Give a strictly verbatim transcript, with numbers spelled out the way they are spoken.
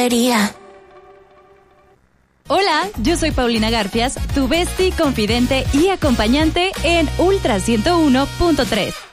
quería. Hola, yo soy Paulina Garfias, tu bestie, confidente y acompañante en Ultra ciento uno punto tres.